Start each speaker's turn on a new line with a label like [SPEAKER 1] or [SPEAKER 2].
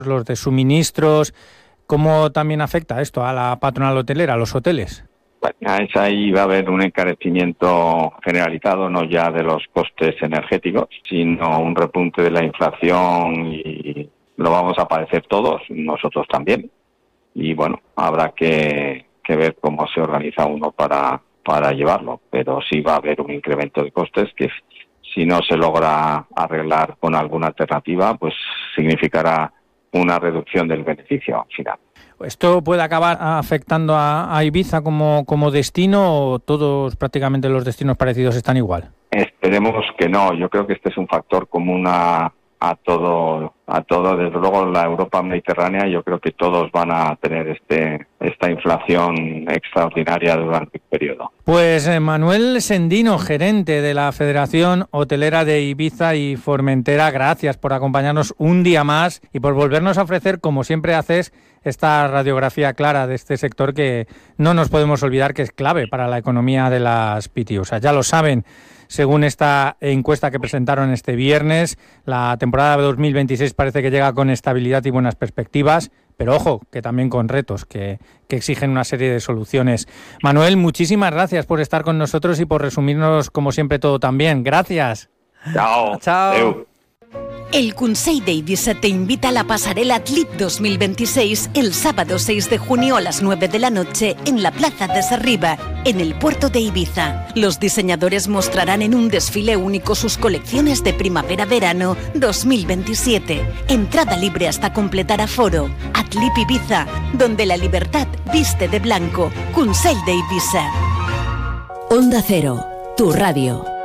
[SPEAKER 1] los de suministros. ¿Cómo también afecta esto a la patronal hotelera, a los hoteles?
[SPEAKER 2] Bueno, ahí va a haber un encarecimiento generalizado, no ya de los costes energéticos, sino un repunte de la inflación y lo vamos a padecer todos, nosotros también. Y bueno, habrá que ver cómo se organiza uno para llevarlo, pero sí va a haber un incremento de costes que si no se logra arreglar con alguna alternativa, pues significará una reducción del beneficio final.
[SPEAKER 1] ¿Esto puede acabar afectando a Ibiza como destino o todos prácticamente los destinos parecidos están igual?
[SPEAKER 2] Esperemos que no. Yo creo que este es un factor común a todo. Desde luego la Europa mediterránea, yo creo que todos van a tener esta inflación extraordinaria durante el periodo.
[SPEAKER 1] Pues Manuel Sendino, gerente de la Federación Hotelera de Ibiza y Formentera, gracias por acompañarnos un día más y por volvernos a ofrecer, como siempre haces, esta radiografía clara de este sector que no nos podemos olvidar que es clave para la economía de las Pitiusas. Ya lo saben, según esta encuesta que presentaron este viernes, la temporada 2026 parece que llega con estabilidad y buenas perspectivas, pero ojo, que también con retos que exigen una serie de soluciones. Manuel, muchísimas gracias por estar con nosotros y por resumirnos, como siempre, todo tan bien. Gracias.
[SPEAKER 2] Chao.
[SPEAKER 1] Chao.
[SPEAKER 2] Adeu.
[SPEAKER 3] El Consell d'Eivissa te invita a la pasarela TLIP 2026 el sábado 6 de junio a las 9 de la noche en la Plaza de Sarriba, en el puerto de Ibiza. Los diseñadores mostrarán en un desfile único sus colecciones de primavera-verano 2027. Entrada libre hasta completar aforo. TLIP Ibiza, donde la libertad viste de blanco. Consell d'Eivissa.
[SPEAKER 4] Onda Cero, tu radio.